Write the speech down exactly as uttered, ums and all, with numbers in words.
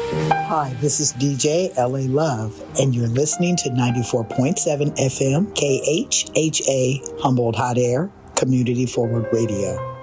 Hi, this is D J L A Love, and you're listening to ninety-four point seven F M K H H A Humboldt Hot Air Community Forward Radio.